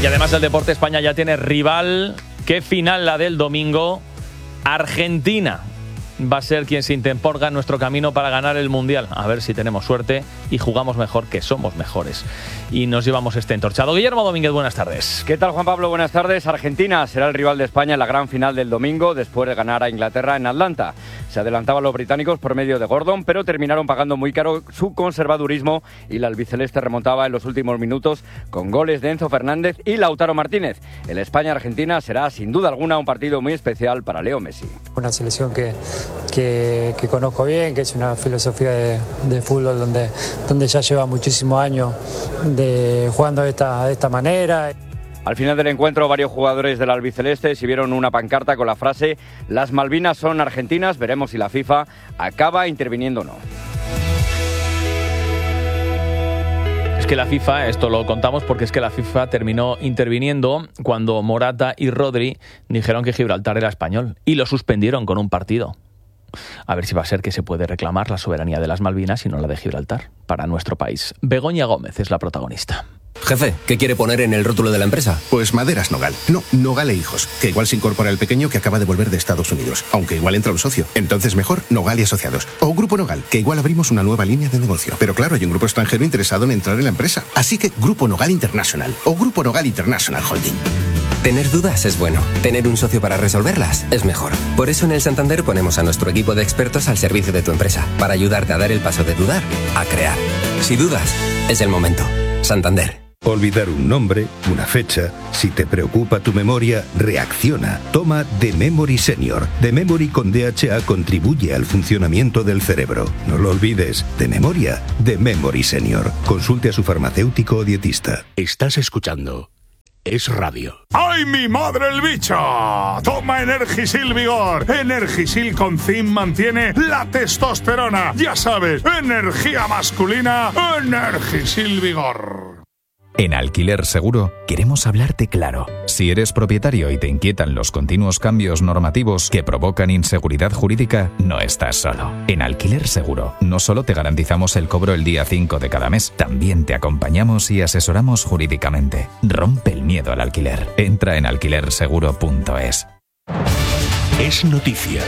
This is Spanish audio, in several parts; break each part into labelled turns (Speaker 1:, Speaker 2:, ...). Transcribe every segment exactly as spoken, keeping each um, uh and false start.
Speaker 1: Y además el deporte, España ya tiene rival. ¿Qué final la del domingo? Argentina va a ser quien se interponga en nuestro camino para ganar el Mundial. A ver si tenemos suerte y jugamos mejor, que somos mejores. Y nos llevamos este entorchado. Guillermo Domínguez, buenas tardes.
Speaker 2: ¿Qué tal, Juan Pablo? Buenas tardes. Argentina será el rival de España en la gran final del domingo, después de ganar a Inglaterra en Atlanta. Se adelantaban los británicos por medio de Gordon, pero terminaron pagando muy caro su conservadurismo y la albiceleste remontaba en los últimos minutos con goles de Enzo Fernández y Lautaro Martínez. El España-Argentina será, sin duda alguna, un partido muy especial para Leo Messi.
Speaker 3: Una selección que, que, que conozco bien, que es una filosofía de, de fútbol donde, donde ya lleva muchísimos años de, jugando de esta, de esta manera.
Speaker 2: Al final del encuentro, varios jugadores del albiceleste exhibieron una pancarta con la frase «Las Malvinas son argentinas, veremos si la FIFA acaba interviniendo o no».
Speaker 1: Es que la FIFA, esto lo contamos porque es que la FIFA terminó interviniendo cuando Morata y Rodri dijeron que Gibraltar era español y lo suspendieron con un partido. A ver si va a ser que se puede reclamar la soberanía de las Malvinas y no la de Gibraltar para nuestro país. Begoña Gómez es la protagonista.
Speaker 4: Jefe, ¿qué quiere poner en el rótulo de la empresa?
Speaker 5: Pues Maderas Nogal. No, Nogal e Hijos. Que igual se incorpora el pequeño que acaba de volver de Estados Unidos. Aunque igual entra un socio. Entonces mejor Nogal y Asociados. O Grupo Nogal, que igual abrimos una nueva línea de negocio. Pero claro, hay un grupo extranjero interesado en entrar en la empresa. Así que Grupo Nogal International. O Grupo Nogal International Holding.
Speaker 4: Tener dudas es bueno. Tener un socio para resolverlas es mejor. Por eso en el Santander ponemos a nuestro equipo de expertos al servicio de tu empresa. Para ayudarte a dar el paso de dudar a crear. Si dudas, es el momento. Santander.
Speaker 6: Olvidar un nombre, una fecha. Si te preocupa tu memoria, reacciona. Toma The Memory Senior. The Memory con D H A contribuye al funcionamiento del cerebro. No lo olvides. De memoria, The Memory Senior. Consulte a su farmacéutico o dietista.
Speaker 7: Estás escuchando Es Radio.
Speaker 8: ¡Ay, mi madre el bicho! Toma Energisil Vigor. Energisil con zinc mantiene la testosterona. Ya sabes, energía masculina, Energisil Vigor.
Speaker 9: En Alquiler Seguro queremos hablarte claro. Si eres propietario y te inquietan los continuos cambios normativos que provocan inseguridad jurídica, no estás solo. En Alquiler Seguro no solo te garantizamos el cobro el día cinco de cada mes, también te acompañamos y asesoramos jurídicamente. Rompe el miedo al alquiler. Entra en alquiler seguro punto es.
Speaker 7: Es noticia.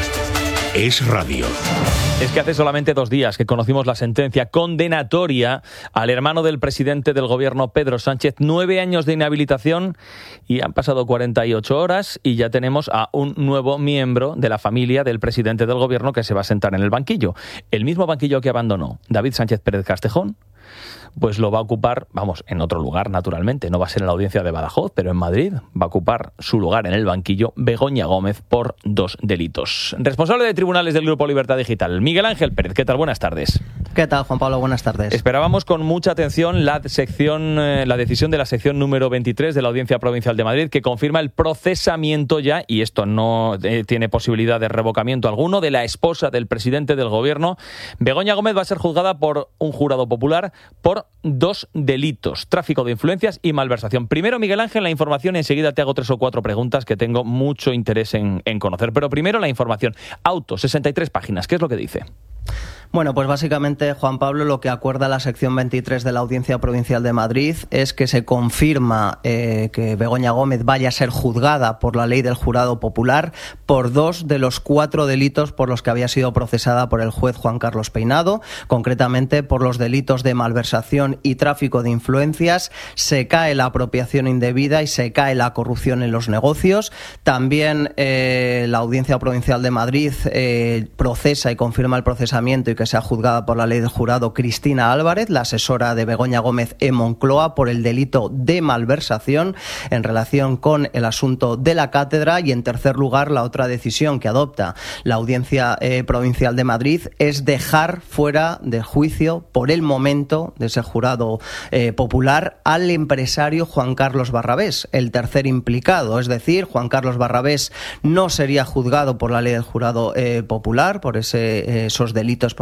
Speaker 7: Es Radio.
Speaker 1: Es que hace solamente dos días que conocimos la sentencia condenatoria al hermano del presidente del gobierno, Pedro Sánchez, nueve años de inhabilitación, y han pasado cuarenta y ocho horas y ya tenemos a un nuevo miembro de la familia del presidente del gobierno que se va a sentar en el banquillo. El mismo banquillo que abandonó David Sánchez Pérez Castejón, pues lo va a ocupar, vamos, en otro lugar, naturalmente. No va a ser en la audiencia de Badajoz, pero en Madrid va a ocupar su lugar en el banquillo Begoña Gómez por dos delitos. Responsable de tribunales del Grupo Libertad Digital, Miguel Ángel Pérez. ¿Qué tal? Buenas tardes.
Speaker 10: ¿Qué tal, Juan Pablo? Buenas tardes.
Speaker 1: Esperábamos con mucha atención la sección, eh, la decisión de la sección número veintitrés de la Audiencia Provincial de Madrid, que confirma el procesamiento ya, y esto no eh, tiene posibilidad de revocamiento alguno, de la esposa del presidente del gobierno. Begoña Gómez va a ser juzgada por un jurado popular por dos delitos: tráfico de influencias y malversación. Primero, Miguel Ángel, la información, y enseguida te hago tres o cuatro preguntas que tengo mucho interés en, en conocer. Pero primero la información. Auto, sesenta y tres páginas. ¿Qué es lo que dice?
Speaker 10: Bueno, pues básicamente, Juan Pablo, lo que acuerda la sección veintitrés de la Audiencia Provincial de Madrid es que se confirma eh, que Begoña Gómez vaya a ser juzgada por la ley del jurado popular por dos de los cuatro delitos por los que había sido procesada por el juez Juan Carlos Peinado, concretamente por los delitos de malversación y tráfico de influencias. Se cae la apropiación indebida y se cae la corrupción en los negocios. También eh, la Audiencia Provincial de Madrid eh, procesa y confirma el procesamiento y que sea juzgada por la ley del jurado Cristina Álvarez, la asesora de Begoña Gómez en Moncloa, por el delito de malversación en relación con el asunto de la cátedra. Y en tercer lugar, la otra decisión que adopta la Audiencia eh, Provincial de Madrid es dejar fuera de juicio por el momento de ese jurado eh, popular al empresario Juan Carlos Barrabés, el tercer implicado. Es decir, Juan Carlos Barrabés no sería juzgado por la ley del jurado eh, popular por ese, eh, esos delitos por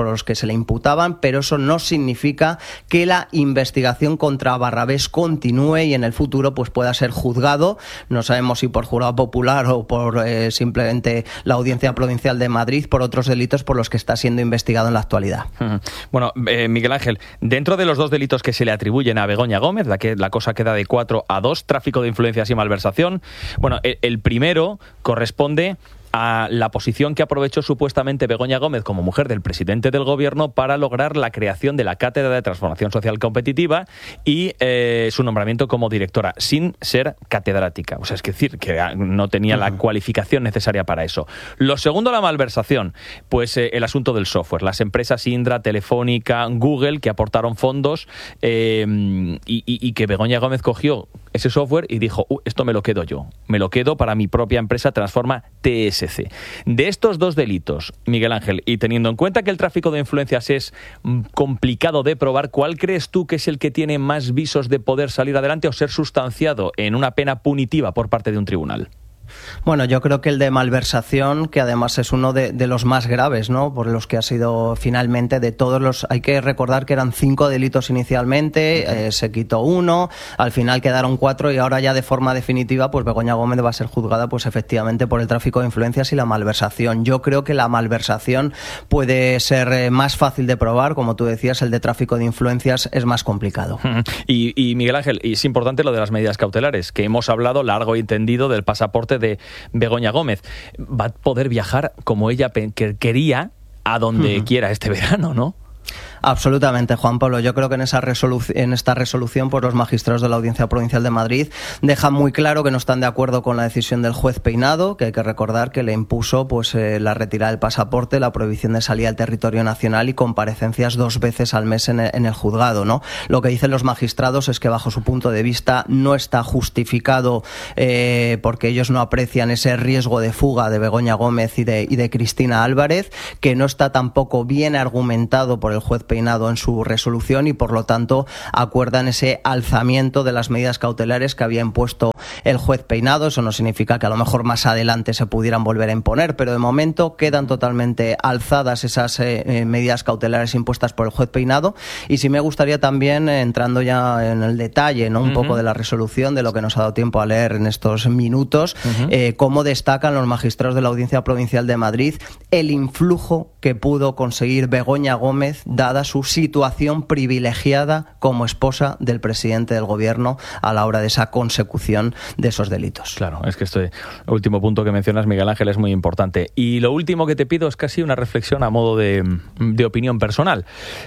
Speaker 10: por los que se le imputaban, pero eso no significa que la investigación contra Barrabés continúe y en el futuro pues pueda ser juzgado, no sabemos si por jurado popular o por eh, simplemente la Audiencia Provincial de Madrid, por otros delitos por los que está siendo investigado en la actualidad.
Speaker 1: Bueno, eh, Miguel Ángel, dentro de los dos delitos que se le atribuyen a Begoña Gómez, la, que, la cosa queda de cuatro a dos, tráfico de influencias y malversación, bueno, el, el primero corresponde a la posición que aprovechó supuestamente Begoña Gómez como mujer del presidente del gobierno para lograr la creación de la Cátedra de Transformación Social Competitiva y eh, su nombramiento como directora, sin ser catedrática. O sea, es decir, que no tenía la cualificación necesaria para eso. Lo segundo, la malversación, pues eh, el asunto del software. Las empresas Indra, Telefónica, Google, que aportaron fondos eh, y, y, y que Begoña Gómez cogió ese software y dijo, uh, esto me lo quedo yo, me lo quedo para mi propia empresa Transforma T S C. De estos dos delitos, Miguel Ángel, y teniendo en cuenta que el tráfico de influencias es complicado de probar, ¿cuál crees tú que es el que tiene más visos de poder salir adelante o ser sustanciado en una pena punitiva por parte de un tribunal?
Speaker 10: Bueno, yo creo que el de malversación, que además es uno de, de los más graves, ¿no? Por los que ha sido finalmente de todos los... Hay que recordar que eran cinco delitos inicialmente, eh, se quitó uno, al final quedaron cuatro y ahora ya de forma definitiva, pues Begoña Gómez va a ser juzgada, pues efectivamente por el tráfico de influencias y la malversación. Yo creo que la malversación puede ser eh, más fácil de probar, como tú decías, el de tráfico de influencias es más complicado.
Speaker 1: Y, y Miguel Ángel, y es importante lo de las medidas cautelares, que hemos hablado largo y tendido del pasaporte de Begoña Gómez. Va a poder viajar como ella que quería a donde uh-huh. quiera este verano, ¿no?
Speaker 10: Absolutamente, Juan Pablo. Yo creo que en esa resolución, en esta resolución, pues los magistrados de la Audiencia Provincial de Madrid dejan muy claro que no están de acuerdo con la decisión del juez Peinado, que hay que recordar que le impuso pues eh, la retirada del pasaporte, la prohibición de salida al territorio nacional y comparecencias dos veces al mes en el, en el juzgado, ¿no? Lo que dicen los magistrados es que bajo su punto de vista no está justificado eh, porque ellos no aprecian ese riesgo de fuga de Begoña Gómez y de, y de Cristina Álvarez, que no está tampoco bien argumentado por el juez Peinado en su resolución y por lo tanto acuerdan ese alzamiento de las medidas cautelares que había impuesto el juez Peinado. Eso no significa que a lo mejor más adelante se pudieran volver a imponer, pero de momento quedan totalmente alzadas esas eh, medidas cautelares impuestas por el juez Peinado. Y sí me gustaría también, eh, entrando ya en el detalle, ¿no? un uh-huh. poco de la resolución, de lo que nos ha dado tiempo a leer en estos minutos, uh-huh. eh, cómo destacan los magistrados de la Audiencia Provincial de Madrid el influjo que pudo conseguir Begoña Gómez dada su situación privilegiada como esposa del presidente del gobierno a la hora de esa consecución de esos delitos.
Speaker 1: Claro, es que este último punto que mencionas, Miguel Ángel, es muy importante. Y lo último que te pido es casi una reflexión a modo de, de opinión personal.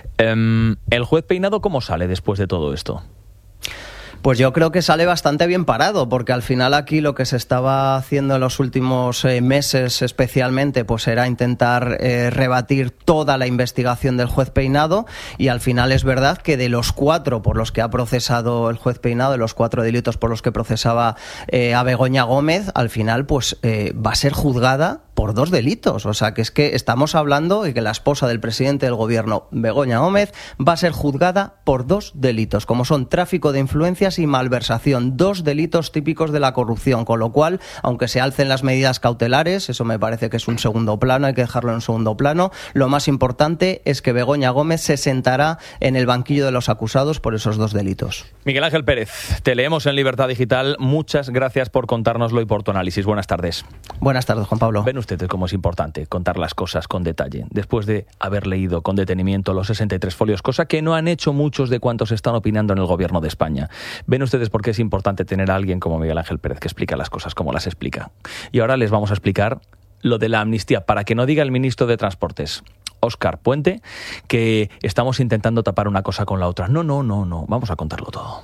Speaker 1: Um, ¿El juez Peinado cómo sale después de todo esto?
Speaker 10: Pues yo creo que sale bastante bien parado, porque al final aquí lo que se estaba haciendo en los últimos eh, meses especialmente, pues era intentar eh, rebatir toda la investigación del juez Peinado, y al final es verdad que de los cuatro por los que ha procesado el juez Peinado, de los cuatro delitos por los que procesaba eh, a Begoña Gómez, al final pues eh, va a ser juzgada por dos delitos. O sea, que es que estamos hablando de que la esposa del presidente del gobierno, Begoña Gómez, va a ser juzgada por dos delitos, como son tráfico de influencias y malversación, dos delitos típicos de la corrupción, con lo cual, aunque se alcen las medidas cautelares, eso me parece que es un segundo plano, hay que dejarlo en un segundo plano, lo más importante es que Begoña Gómez se sentará en el banquillo de los acusados por esos dos delitos.
Speaker 1: Miguel Ángel Pérez, te leemos en Libertad Digital, muchas gracias por contárnoslo y por tu análisis. Buenas tardes.
Speaker 10: Buenas tardes, Juan Pablo.
Speaker 1: Ven ustedes cómo es importante contar las cosas con detalle, después de haber leído con detenimiento los sesenta y tres folios, cosa que no han hecho muchos de cuantos están opinando en el gobierno de España. Ven ustedes por qué es importante tener a alguien como Miguel Ángel Pérez que explica las cosas como las explica. Y ahora les vamos a explicar lo de la amnistía, para que no diga el ministro de Transportes, Óscar Puente, que estamos intentando tapar una cosa con la otra. No, no, no, no, vamos a contarlo todo.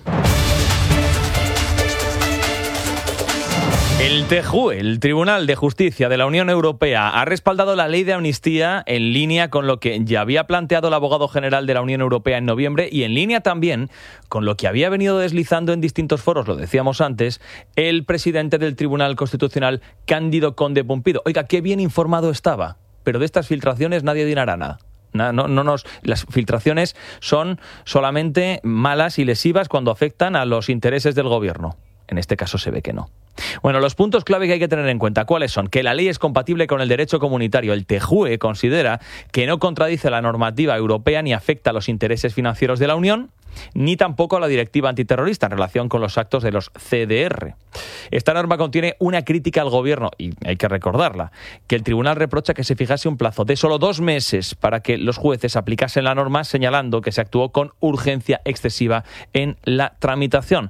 Speaker 1: El T J U E, el Tribunal de Justicia de la Unión Europea, ha respaldado la ley de amnistía en línea con lo que ya había planteado el abogado general de la Unión Europea en noviembre y en línea también con lo que había venido deslizando en distintos foros, lo decíamos antes, el presidente del Tribunal Constitucional, Cándido Conde Pumpido. Oiga, qué bien informado estaba, pero de estas filtraciones nadie dirá nada. No, no, no nos, las filtraciones son solamente malas y lesivas cuando afectan a los intereses del gobierno. En este caso se ve que no. Bueno, los puntos clave que hay que tener en cuenta, ¿cuáles son? Que la ley es compatible con el derecho comunitario. El T J U E considera que no contradice la normativa europea ni afecta a los intereses financieros de la Unión, ni tampoco a la directiva antiterrorista en relación con los actos de los C D R. Esta norma contiene una crítica al gobierno, y hay que recordarla, que el tribunal reprocha que se fijase un plazo de solo dos meses para que los jueces aplicasen la norma, señalando que se actuó con urgencia excesiva en la tramitación.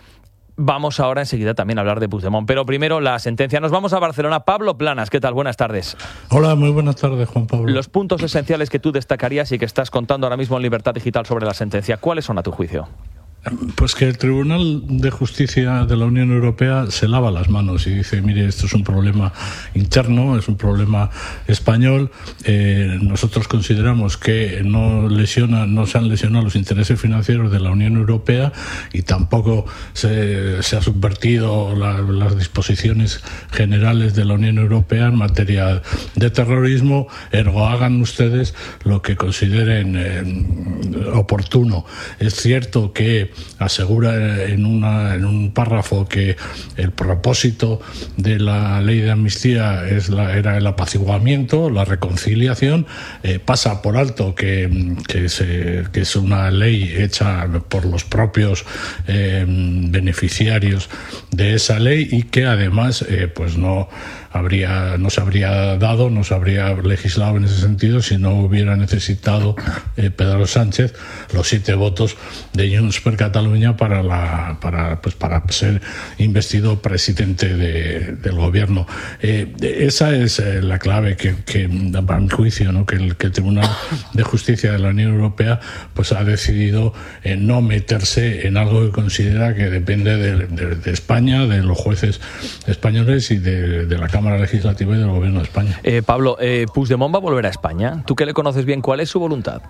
Speaker 1: Vamos ahora enseguida también a hablar de Puigdemont, pero primero la sentencia. Nos vamos a Barcelona. Pablo Planas, ¿qué tal? Buenas tardes.
Speaker 11: Hola, muy buenas tardes, Juan Pablo.
Speaker 1: Los puntos esenciales que tú destacarías y que estás contando ahora mismo en Libertad Digital sobre la sentencia, ¿cuáles son a tu juicio?
Speaker 11: Pues que el Tribunal de Justicia de la Unión Europea se lava las manos y dice, mire, esto es un problema interno, es un problema español, eh, nosotros consideramos que no lesiona, no se han lesionado los intereses financieros de la Unión Europea y tampoco se, se ha subvertido la, las disposiciones generales de la Unión Europea en materia de terrorismo, ergo hagan ustedes lo que consideren eh, oportuno. Es cierto que asegura en, una, en un párrafo que el propósito de la ley de amnistía es la, era el apaciguamiento, la reconciliación, eh, pasa por alto que, que, se, que es una ley hecha por los propios eh, beneficiarios de esa ley y que además eh, pues no habría no se habría dado, no se habría legislado en ese sentido si no hubiera necesitado eh, Pedro Sánchez los siete votos de Junts per Catalunya para la para pues para ser investido presidente de, del gobierno. Eh, esa es eh, la clave que, que a mi juicio, ¿no? que, el, que el Tribunal de Justicia de la Unión Europea pues ha decidido eh, no meterse en algo que considera que depende de, de, de España, de los jueces españoles y de, de la Cámara Legislativa y del Gobierno de España.
Speaker 1: Eh, Pablo, eh, ¿Puigdemont va a volver a España? Tú que le conoces bien, ¿cuál es su voluntad?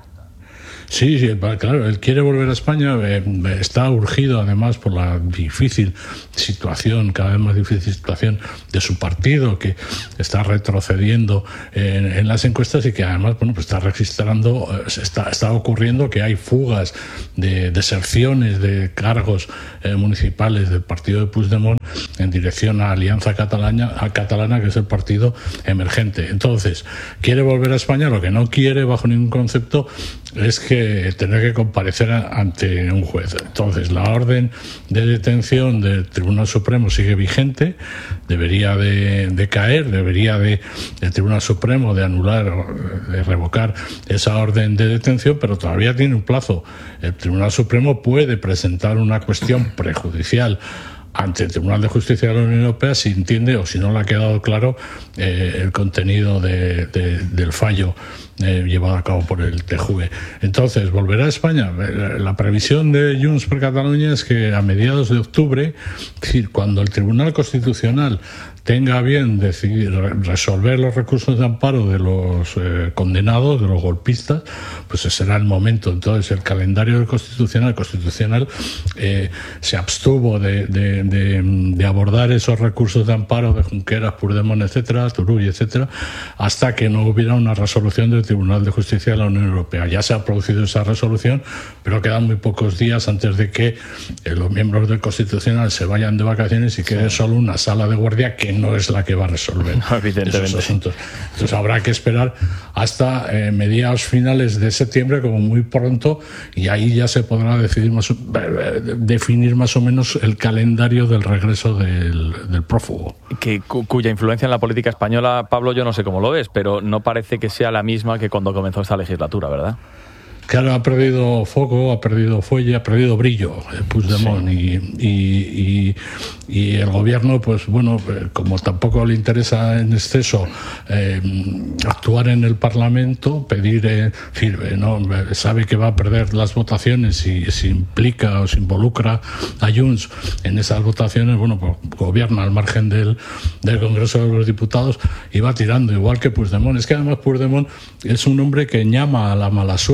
Speaker 11: Sí, sí, claro, él quiere volver a España, eh, está urgido además por la difícil situación, cada vez más difícil situación de su partido, que está retrocediendo en, en las encuestas y que además, bueno, pues está registrando, está, está ocurriendo que hay fugas de deserciones de cargos eh, municipales del partido de Puigdemont en dirección a Alianza Catalana, a Catalana, que es el partido emergente. Entonces, quiere volver a España, lo que no quiere bajo ningún concepto es que tener que comparecer ante un juez. Entonces, la orden de detención del Tribunal Supremo sigue vigente, debería de, de caer, debería de el Tribunal Supremo de anular, de revocar esa orden de detención, pero todavía tiene un plazo. El Tribunal Supremo puede presentar una cuestión prejudicial ante el Tribunal de Justicia de la Unión Europea si entiende o si no le ha quedado claro eh, el contenido de, de, del fallo eh, llevado a cabo por el T J U E. Entonces, ¿volverá a España? La previsión de Junts per Catalunya es que a mediados de octubre, es decir, cuando el Tribunal Constitucional tenga bien decidir resolver los recursos de amparo de los eh, condenados, de los golpistas, pues ese será el momento. Entonces, el calendario del Constitucional, constitucional eh, se abstuvo de, de, de, de abordar esos recursos de amparo de Junqueras, Puigdemont, etcétera, Turull, etcétera, hasta que no hubiera una resolución del Tribunal de Justicia de la Unión Europea. Ya se ha producido esa resolución, pero quedan muy pocos días antes de que eh, los miembros del Constitucional se vayan de vacaciones y quede sí. solo una sala de guardia que no es la que va a resolver no, esos asuntos. Entonces habrá que esperar hasta eh, mediados finales de septiembre, como muy pronto, y ahí ya se podrá decidir más, eh, definir más o menos el calendario del regreso del, del prófugo.
Speaker 1: Que, cu- cuya influencia en la política española, Pablo, yo no sé cómo lo ves, pero no parece que sea la misma que cuando comenzó esta legislatura, ¿verdad?
Speaker 11: Claro, ha perdido foco, ha perdido fuelle, ha perdido brillo eh, Puigdemont, sí. y, y, y, y el gobierno, pues bueno, eh, como tampoco le interesa en exceso eh, actuar en el Parlamento, pedir, eh, decir, eh, no, sabe que va a perder las votaciones y se implica o se involucra a Junts en esas votaciones, bueno, pues gobierna al margen del, del Congreso de los Diputados y va tirando, igual que Puigdemont. Es que además Puigdemont es un hombre que llama a la mala suerte.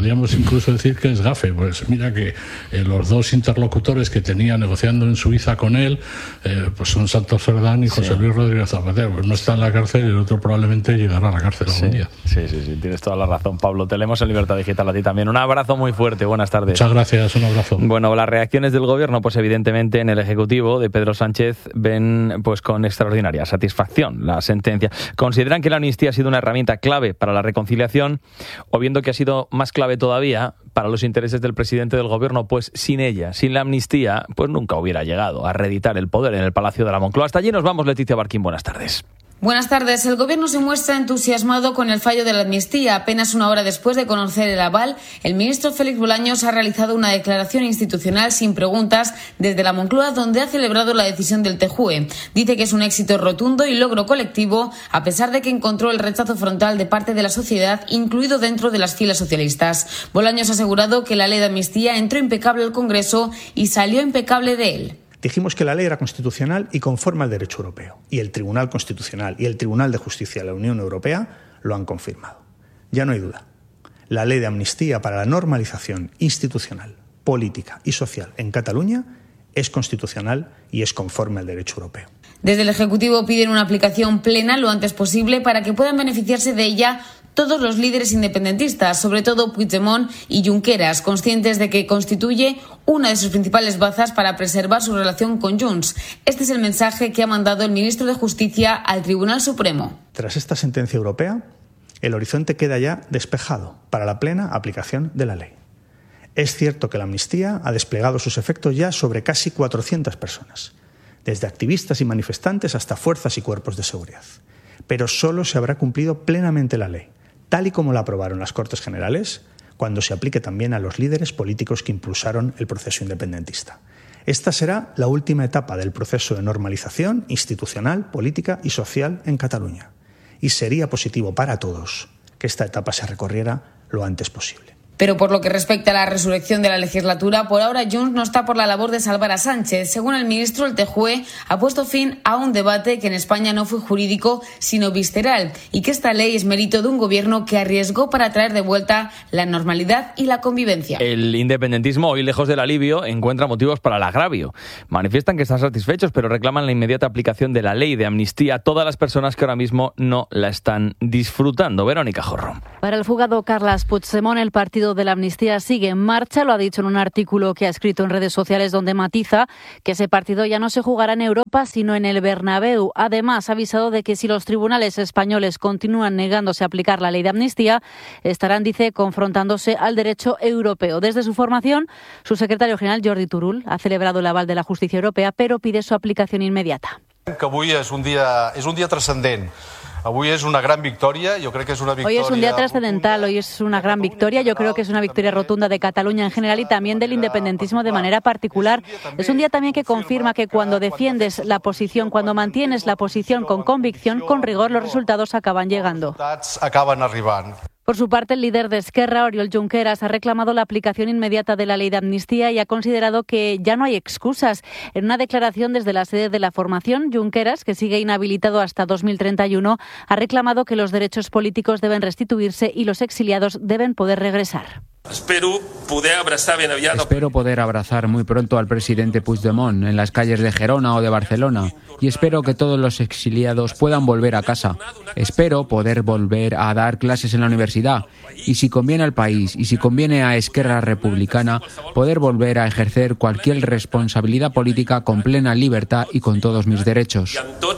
Speaker 11: podríamos incluso decir que es gafe. Pues mira que eh, los dos interlocutores que tenía negociando en Suiza con él, eh, pues son Santos Cerdán y José sí. Luis Rodríguez Zapatero. Pues no está en la cárcel y el otro probablemente llegará a la cárcel
Speaker 1: sí.
Speaker 11: algún día.
Speaker 1: Sí, sí, sí, tienes toda la razón, Pablo. Te leemos en Libertad Digital a ti también. Un abrazo muy fuerte, buenas tardes.
Speaker 11: Muchas gracias, un abrazo.
Speaker 1: Bueno, las reacciones del gobierno, pues evidentemente en el Ejecutivo de Pedro Sánchez ven pues con extraordinaria satisfacción la sentencia. Consideran que la amnistía ha sido una herramienta clave para la reconciliación, o viendo que ha sido más clave todavía para los intereses del presidente del gobierno, pues sin ella, sin la amnistía, pues nunca hubiera llegado a reeditar el poder en el Palacio de la Moncloa. Hasta allí nos vamos, Leticia Barquín, buenas tardes.
Speaker 12: Buenas tardes. El Gobierno se muestra entusiasmado con el fallo de la amnistía. Apenas una hora después de conocer el aval, el ministro Félix Bolaños ha realizado una declaración institucional sin preguntas desde la Moncloa, donde ha celebrado la decisión del T J U E. Dice que es un éxito rotundo y logro colectivo, a pesar de que encontró el rechazo frontal de parte de la sociedad, incluido dentro de las filas socialistas. Bolaños ha asegurado que la ley de amnistía entró impecable al Congreso y salió impecable de él.
Speaker 13: Dijimos que la ley era constitucional y conforme al derecho europeo. Y el Tribunal Constitucional y el Tribunal de Justicia de la Unión Europea lo han confirmado. Ya no hay duda. La ley de amnistía para la normalización institucional, política y social en Cataluña es constitucional y es conforme al derecho europeo.
Speaker 12: Desde el Ejecutivo piden una aplicación plena lo antes posible para que puedan beneficiarse de ella todos los líderes independentistas, sobre todo Puigdemont y Junqueras, conscientes de que constituye una de sus principales bazas para preservar su relación con Junts. Este es el mensaje que ha mandado el ministro de Justicia al Tribunal Supremo.
Speaker 13: Tras esta sentencia europea, el horizonte queda ya despejado para la plena aplicación de la ley. Es cierto que la amnistía ha desplegado sus efectos ya sobre casi cuatrocientas personas, desde activistas y manifestantes hasta fuerzas y cuerpos de seguridad. Pero solo se habrá cumplido plenamente la ley, tal y como la aprobaron las Cortes Generales, cuando se aplique también a los líderes políticos que impulsaron el proceso independentista. Esta será la última etapa del proceso de normalización institucional, política y social en Cataluña. Y sería positivo para todos que esta etapa se recorriera lo antes posible.
Speaker 12: Pero por lo que respecta a la resurrección de la legislatura, por ahora Junts no está por la labor de salvar a Sánchez. Según el ministro, el T J U E ha puesto fin a un debate que en España no fue jurídico, sino visceral, y que esta ley es mérito de un gobierno que arriesgó para traer de vuelta la normalidad y la convivencia.
Speaker 1: El independentismo, hoy lejos del alivio, encuentra motivos para el agravio. Manifiestan que están satisfechos, pero reclaman la inmediata aplicación de la ley de amnistía a todas las personas que ahora mismo no la están disfrutando. Verónica Jorro.
Speaker 14: Para el fugado Carles Puigdemont, el partido de la amnistía sigue en marcha. Lo ha dicho en un artículo que ha escrito en redes sociales, donde matiza que ese partido ya no se jugará en Europa sino en el Bernabéu. Además, ha avisado de que si los tribunales españoles continúan negándose a aplicar la ley de amnistía, estarán, dice, confrontándose al derecho europeo. Desde su formación, su secretario general, Jordi Turull, ha celebrado el aval de la justicia europea, pero pide su aplicación inmediata.
Speaker 15: Que avui és un dia, és un dia transcendent. Hoy es una gran victoria, yo creo que es una victoria.
Speaker 14: Hoy es un día trascendental, hoy es una gran victoria, yo creo que es una victoria rotunda de Cataluña en general y también del independentismo de manera particular. Es un día también que confirma que cuando defiendes la posición, cuando mantienes la posición con convicción, con rigor, los resultados acaban llegando.
Speaker 15: Acaban arribant.
Speaker 14: Por su parte, el líder de Esquerra, Oriol Junqueras, ha reclamado la aplicación inmediata de la ley de amnistía y ha considerado que ya no hay excusas. En una declaración desde la sede de la formación, Junqueras, que sigue inhabilitado hasta dos mil treinta y uno, ha reclamado que los derechos políticos deben restituirse y los exiliados deben poder regresar.
Speaker 16: Espero poder abrazar bien aviat.
Speaker 17: Espero poder abrazar muy pronto al presidente Puigdemont en las calles de Gerona o de Barcelona y espero que todos los exiliados puedan volver a casa. Espero poder volver a dar clases en la universidad y, si conviene al país y si conviene a Esquerra Republicana, poder volver a ejercer cualquier responsabilidad política con plena libertad y con todos mis derechos.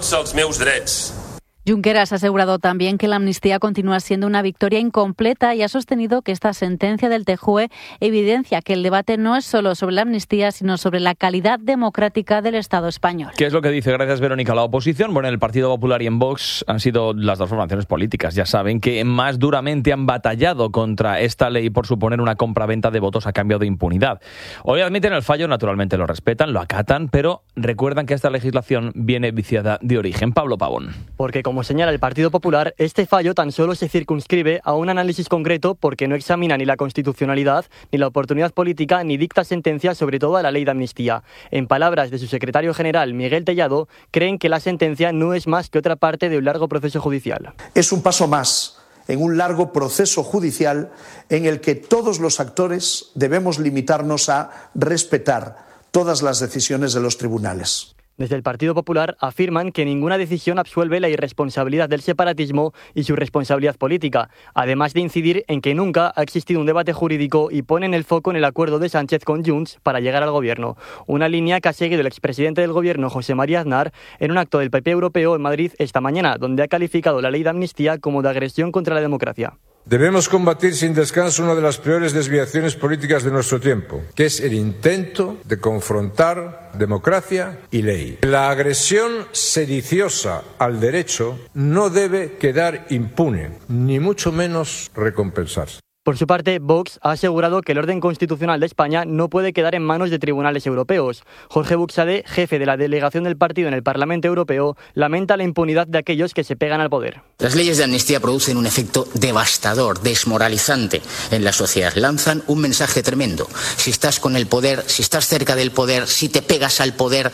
Speaker 14: Junqueras ha asegurado también que la amnistía continúa siendo una victoria incompleta y ha sostenido que esta sentencia del T J U E evidencia que el debate no es solo sobre la amnistía, sino sobre la calidad democrática del Estado español.
Speaker 1: ¿Qué es lo que dice? Gracias, Verónica. La oposición, bueno, en el Partido Popular y en Vox han sido las dos formaciones políticas, ya saben, que más duramente han batallado contra esta ley por suponer una compraventa de votos a cambio de impunidad. Hoy admiten el fallo, naturalmente lo respetan, lo acatan, pero recuerdan que esta legislación viene viciada de origen. Pablo Pavón.
Speaker 18: Porque como señala el Partido Popular, este fallo tan solo se circunscribe a un análisis concreto porque no examina ni la constitucionalidad, ni la oportunidad política, ni dicta sentencia sobre todo a la ley de amnistía. En palabras de su secretario general, Miguel Tellado, creen que la sentencia no es más que otra parte de un largo proceso judicial.
Speaker 19: Es un paso más en un largo proceso judicial en el que todos los actores debemos limitarnos a respetar todas las decisiones de los tribunales.
Speaker 18: Desde el Partido Popular afirman que ninguna decisión absuelve la irresponsabilidad del separatismo y su responsabilidad política, además de incidir en que nunca ha existido un debate jurídico y ponen el foco en el acuerdo de Sánchez con Junts para llegar al gobierno, una línea que ha seguido el expresidente del gobierno José María Aznar en un acto del P P europeo en Madrid esta mañana, donde ha calificado la ley de amnistía como de agresión contra la democracia.
Speaker 20: Debemos combatir sin descanso una de las peores desviaciones políticas de nuestro tiempo, que es el intento de confrontar democracia y ley. La agresión sediciosa al derecho no debe quedar impune, ni mucho menos recompensarse.
Speaker 18: Por su parte, Vox ha asegurado que el orden constitucional de España no puede quedar en manos de tribunales europeos. Jorge Buxade, jefe de la delegación del partido en el Parlamento Europeo, lamenta la impunidad de aquellos que se pegan al poder.
Speaker 21: Las leyes de amnistía producen un efecto devastador, desmoralizante en la sociedad. Lanzan un mensaje tremendo. Si estás con el poder, si estás cerca del poder, si te pegas al poder,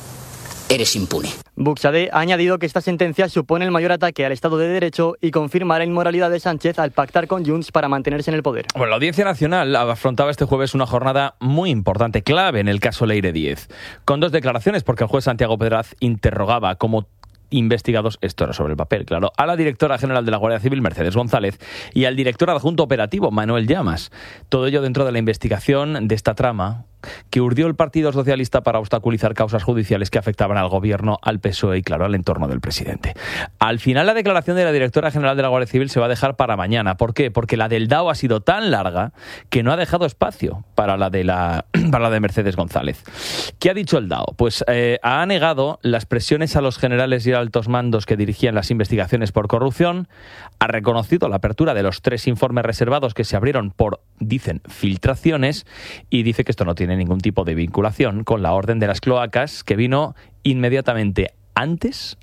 Speaker 21: eres impune.
Speaker 18: Buxade ha añadido que esta sentencia supone el mayor ataque al Estado de Derecho y confirma la inmoralidad de Sánchez al pactar con Junts para mantenerse en el poder.
Speaker 1: Bueno, la Audiencia Nacional afrontaba este jueves una jornada muy importante, clave en el caso Leire Díez, con dos declaraciones, porque el juez Santiago Pedraz interrogaba como investigados, esto era sobre el papel, claro, a la directora general de la Guardia Civil, Mercedes González, y al director adjunto operativo, Manuel Llamas. Todo ello dentro de la investigación de esta trama que urdió el Partido Socialista para obstaculizar causas judiciales que afectaban al gobierno, al P S O E y, claro, al entorno del presidente. Al final, la declaración de la directora general de la Guardia Civil se va a dejar para mañana. ¿Por qué? Porque la del D A O ha sido tan larga que no ha dejado espacio para la de, la, para la de Mercedes González. ¿Qué ha dicho el D A O? Pues eh, ha negado las presiones a los generales y altos mandos que dirigían las investigaciones por corrupción, ha reconocido la apertura de los tres informes reservados que se abrieron por, dicen, filtraciones, y dice que esto no tiene ningún tipo de vinculación con la orden de las cloacas que vino inmediatamente antes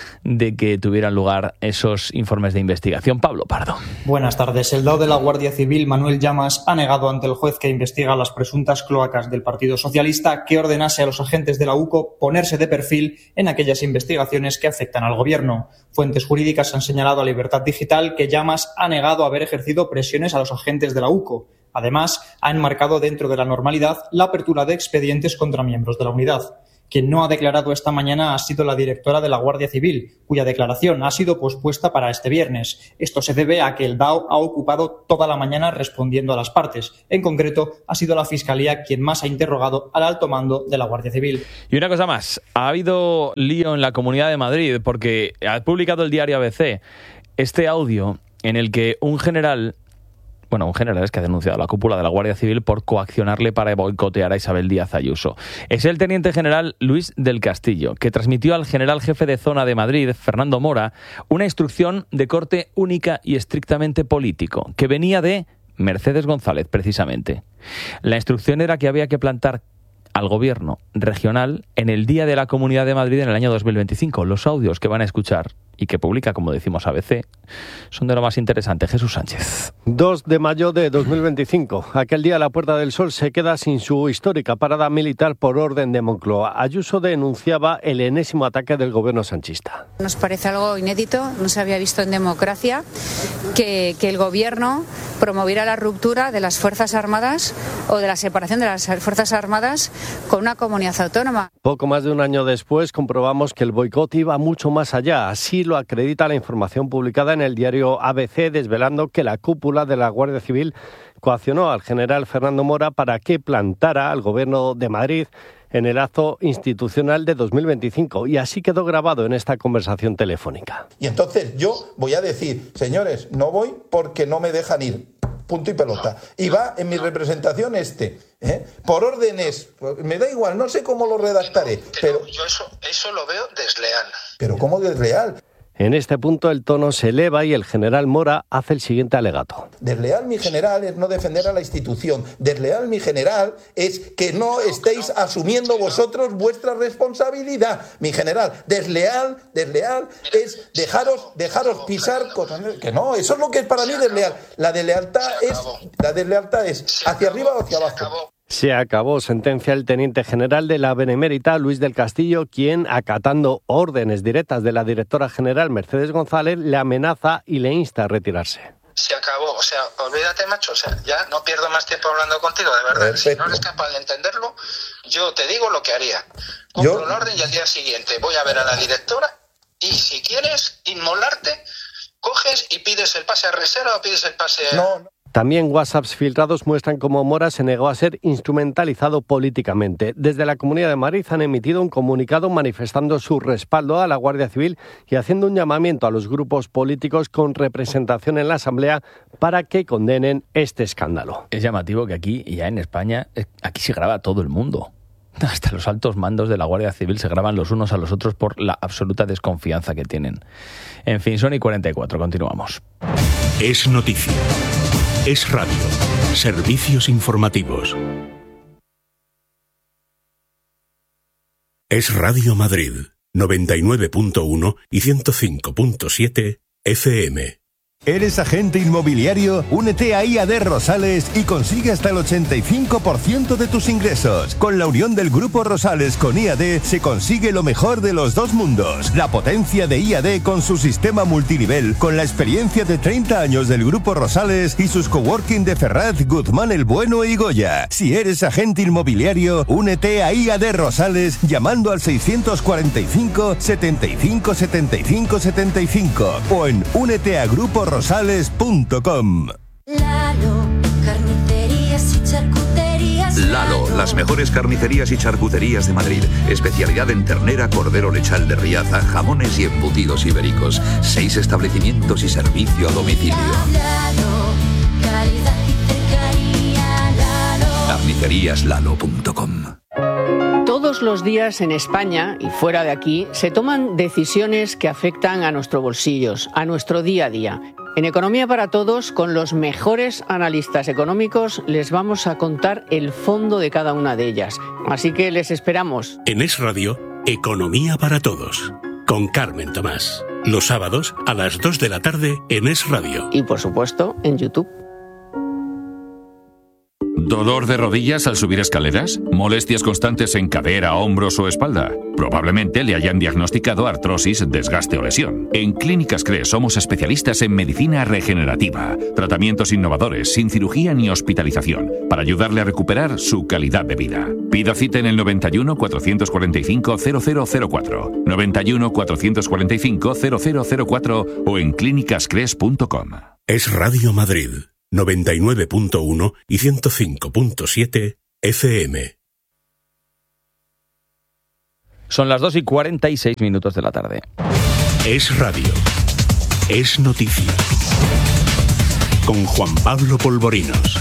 Speaker 1: de que tuvieran lugar esos informes de investigación. Pablo Pardo.
Speaker 22: Buenas tardes. El D A O de la Guardia Civil, Manuel Llamas, ha negado ante el juez que investiga las presuntas cloacas del Partido Socialista que ordenase a los agentes de la U C O ponerse de perfil en aquellas investigaciones que afectan al gobierno. Fuentes jurídicas han señalado a Libertad Digital que Llamas ha negado haber ejercido presiones a los agentes de la U C O. Además, ha enmarcado dentro de la normalidad la apertura de expedientes contra miembros de la unidad. Quien no ha declarado esta mañana ha sido la directora de la Guardia Civil, cuya declaración ha sido pospuesta para este viernes. Esto se debe a que el D A O ha ocupado toda la mañana respondiendo a las partes. En concreto, ha sido la Fiscalía quien más ha interrogado al alto mando de la Guardia Civil.
Speaker 1: Y una cosa más, ha habido lío en la Comunidad de Madrid porque ha publicado el diario A B C este audio en el que un general... Bueno, un general es que ha denunciado a la cúpula de la Guardia Civil por coaccionarle para boicotear a Isabel Díaz Ayuso. Es el teniente general Luis del Castillo, que transmitió al general jefe de zona de Madrid, Fernando Mora, una instrucción de corte única y estrictamente político, que venía de Mercedes González, precisamente. La instrucción era que había que plantar al gobierno regional en el Día de la Comunidad de Madrid en el año dos mil veinticinco. Los audios que van a escuchar y que publica, como decimos, A B C, son de lo más interesante. Jesús Sánchez.
Speaker 23: dos de mayo de dos mil veinticinco. Aquel día la Puerta del Sol se queda sin su histórica parada militar por orden de Moncloa. Ayuso denunciaba el enésimo ataque del gobierno sanchista.
Speaker 24: Nos parece algo inédito, no se había visto en democracia que, que el gobierno promoviera la ruptura de las Fuerzas Armadas o de la separación de las Fuerzas Armadas con una comunidad autónoma.
Speaker 23: Poco más de un año después comprobamos que el boicot iba mucho más allá. Así lo acredita la información publicada en el diario A B C, desvelando que la cúpula de la Guardia Civil coaccionó al general Fernando Mora para que plantara al gobierno de Madrid en el acto institucional de dos mil veinticinco. Y así quedó grabado en esta conversación telefónica.
Speaker 25: Y entonces yo voy a decir, señores, no voy porque no me dejan ir. Punto y pelota. Y va en mi representación este, ¿eh? Por órdenes, me da igual, no sé cómo lo redactaré, pero...
Speaker 26: Yo eso, eso lo veo desleal.
Speaker 25: ¿Pero cómo desleal?
Speaker 23: En este punto el tono se eleva y el general Mora hace el siguiente alegato.
Speaker 25: Desleal, mi general, es no defender a la institución. Desleal, mi general, es que no estéis asumiendo vosotros vuestra responsabilidad. Mi general, desleal, desleal es dejaros, dejaros pisar cosas. Que no, eso es lo que es para mí desleal. La deslealtad es, la deslealtad es hacia arriba o hacia abajo.
Speaker 23: Se acabó, sentencia el teniente general de la Benemérita, Luis del Castillo, quien, acatando órdenes directas de la directora general Mercedes González, le amenaza y le insta a retirarse.
Speaker 26: Se acabó, o sea, olvídate, macho, o sea, ya no pierdo más tiempo hablando contigo, de verdad. Perfecto. Si no eres capaz de entenderlo, yo te digo lo que haría. Compro ¿Yo? un orden y al día siguiente voy a ver a la directora y si quieres inmolarte, coges y pides el pase a reserva o pides el pase a...
Speaker 23: No, no. También WhatsApps filtrados muestran cómo Mora se negó a ser instrumentalizado políticamente. Desde la Comunidad de Madrid han emitido un comunicado manifestando su respaldo a la Guardia Civil y haciendo un llamamiento a los grupos políticos con representación en la Asamblea para que condenen este escándalo.
Speaker 1: Es llamativo que aquí, ya en España, aquí se graba todo el mundo. Hasta los altos mandos de la Guardia Civil se graban los unos a los otros por la absoluta desconfianza que tienen. En fin, son y cuarenta y cuatro, continuamos.
Speaker 7: Es noticia. Es radio. Servicios informativos. Es Radio Madrid, noventa y nueve punto uno y ciento cinco punto siete F M.
Speaker 2: ¿Eres agente inmobiliario? Únete a I A D Rosales y consigue hasta el ochenta y cinco por ciento de tus ingresos. Con la unión del Grupo Rosales con I A D se consigue lo mejor de los dos mundos. La potencia de I A D con su sistema multinivel, con la experiencia de treinta años del Grupo Rosales y sus coworking de Ferraz, Guzmán el Bueno y Goya. Si eres agente inmobiliario, únete a I A D Rosales llamando al seiscientos cuarenta y cinco, setenta y cinco, setenta y cinco, setenta y cinco o en únete a Grupo Rosales punto com.
Speaker 3: Lalo, carnicerías y charcuterías. Lalo, las mejores carnicerías y charcuterías de Madrid. Especialidad en ternera, cordero lechal de Riaza, jamones y embutidos ibéricos. Seis establecimientos y servicio a domicilio. Lalo, calidad y cercanía. Lalo. carnicerías lalo punto com.
Speaker 4: Todos los días en España y fuera de aquí se toman decisiones que afectan a nuestros bolsillos, a nuestro día a día. En Economía para Todos, con los mejores analistas económicos, les vamos a contar el fondo de cada una de ellas. Así que les esperamos.
Speaker 7: En Es Radio, Economía para Todos, con Carmen Tomás. Los sábados a las dos de la tarde en Es Radio.
Speaker 4: Y por supuesto, en YouTube.
Speaker 5: ¿Dolor de rodillas al subir escaleras? ¿Molestias constantes en cadera, hombros o espalda? Probablemente le hayan diagnosticado artrosis, desgaste o lesión. En Clínicas Cres somos especialistas en medicina regenerativa, tratamientos innovadores, sin cirugía ni hospitalización, para ayudarle a recuperar su calidad de vida. Pida cita en el noventa y uno, cuatrocientos cuarenta y cinco, cero cero cero cuatro, noventa y uno, cuatrocientos cuarenta y cinco, cero cero cero cuatro o en clínicas cres punto com.
Speaker 7: Es Radio Madrid, noventa y nueve punto uno y ciento cinco punto siete F M.
Speaker 1: Son las dos y cuarenta y seis minutos de la tarde.
Speaker 7: Es Radio. Es noticia. Con Juan Pablo Polvorinos.